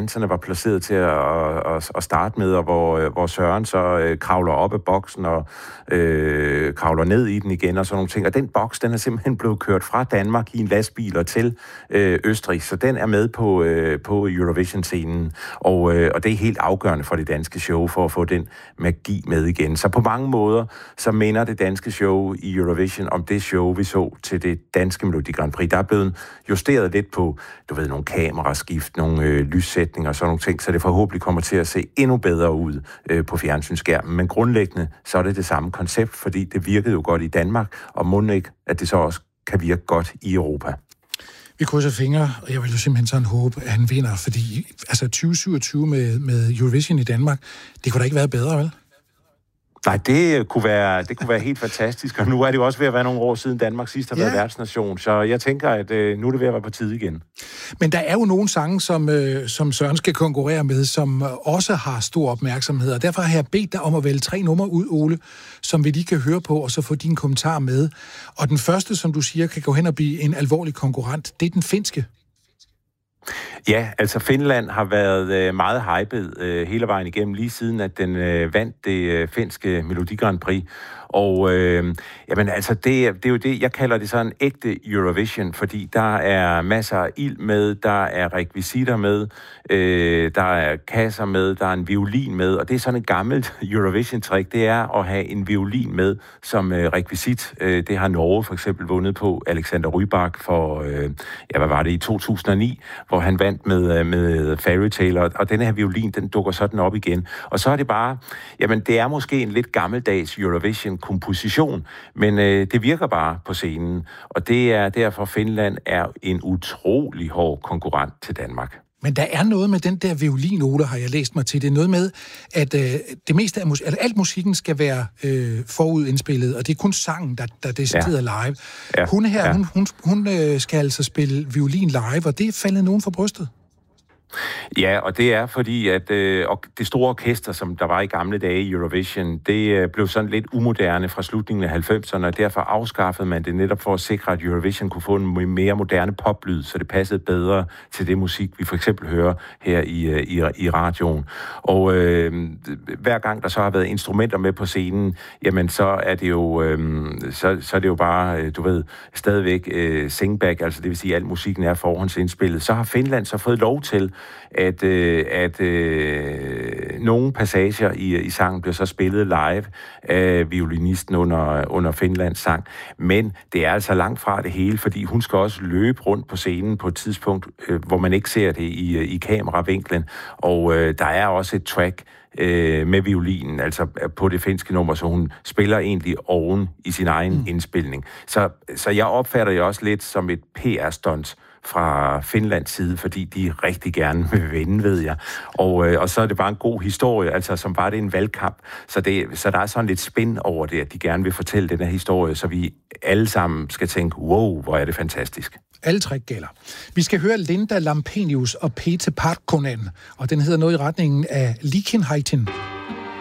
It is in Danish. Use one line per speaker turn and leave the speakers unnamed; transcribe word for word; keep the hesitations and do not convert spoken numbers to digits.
danserne var placeret til at, at, at starte med, og hvor, hvor Søren så øh, kravler op af boksen og øh, kravler ned i den igen og sådan nogle ting. Og den boks, den er simpelthen blevet kørt fra Danmark i en lastbil og til øh, Østrig, så den er med på, øh, på Eurovision-scenen, og, øh, og det er helt afgørende for det danske show, for at få den magi med igen. Så på mange måder, så minder det danske show i Eurovision om det show, vi så til det danske Melodi Grand Prix. Der er blevet justeret lidt på, du ved, nogle kameraskift, nogle øh, lyssætninger og sådan nogle ting, så det forhåbentlig kommer til at se endnu bedre ud øh, på fjernsynsskærmen. Men grundlæggende, så er det det samme koncept, fordi det virkede jo godt i Danmark, og må ikke, at det så også kan virke godt i Europa.
Vi krydser fingre, og jeg vil jo simpelthen sådan håbe, at han vinder, fordi altså tyve syvogtyve med, med Eurovision i Danmark, det kunne da ikke være bedre, vel?
Nej, det kunne være, det kunne være helt fantastisk, og nu er det jo også ved at være nogle år siden Danmark sidst har været ja. værtsnation, så jeg tænker, at øh, nu er det ved at være på tide igen.
Men der er jo nogle sange, som, øh, som Søren skal konkurrere med, som også har stor opmærksomhed, og derfor har jeg bedt dig om at vælge tre numre ud, Ole, som vi lige kan høre på, og så få din kommentar med. Og den første, som du siger, kan gå hen og blive en alvorlig konkurrent, det er den finske.
Ja, altså Finland har været øh, meget hyped øh, hele vejen igennem, lige siden at den øh, vandt det øh, finske Melodi Grand Prix. Og øh, jamen, altså, det, det er jo det, jeg kalder det sådan en ægte Eurovision, fordi der er masser af ild med, der er rekvisitter med, øh, der er kasser med, der er en violin med, og det er sådan et gammelt Eurovision-trick, det er at have en violin med som øh, rekvisit. Øh, det har Norge for eksempel vundet på Alexander Rybak for, øh, ja, hvad var det, i to tusind og ni, hvor han vandt med, med Fairytale, og, og denne her violin, den dukker sådan op igen. Og så er det bare, jamen, det er måske en lidt gammeldags Eurovision komposition, men øh, det virker bare på scenen, og det er derfor, Finland er en utrolig hård konkurrent til Danmark.
Men der er noget med den der violinnote, har jeg læst mig til. Det er noget med, at øh, det meste af mus- altså, alt musikken skal være øh, forudindspillet, og det er kun sangen, der, der decideret ja. live. Ja. Hun her, ja. hun, hun, hun øh, skal altså spille violin live, og det er faldet nogen for brystet.
Ja, og det er fordi, at øh, det store orkester, som der var i gamle dage i Eurovision, det øh, blev sådan lidt umoderne fra slutningen af halvfemserne, og derfor afskaffede man det netop for at sikre, at Eurovision kunne få en mere moderne poplyd, så det passede bedre til det musik, vi for eksempel hører her i, i, i radioen. Og øh, hver gang der så har været instrumenter med på scenen, jamen så er det jo, øh, så, så er det jo bare, du ved, stadigvæk øh, singback, altså det vil sige, at al musikken er forhåndsindspillet. Så har Finland så fået lov til at, øh, at øh, nogle passager i, i sangen bliver så spillet live af violinisten under, under Finlands sang. Men det er altså langt fra det hele, fordi hun skal også løbe rundt på scenen på et tidspunkt, øh, hvor man ikke ser det i, i kameravinklen. Og øh, der er også et track øh, med violinen, altså på det finske nummer, så hun spiller egentlig oven i sin egen mm. indspilning. Så, så jeg opfatter det også lidt som et P R-stunt fra Finlands side, fordi de rigtig gerne vil vinde, ved jeg. Og, øh, og så er det bare en god historie, altså som var det en valgkamp. Så, det, så der er sådan lidt spin over det, at de gerne vil fortælle den her historie, så vi alle sammen skal tænke, wow, hvor er det fantastisk.
Alle tre gælder. Vi skal høre Linda Lampenius og Pete Parkkonen, og den hedder noget i retningen af Liikenheitin.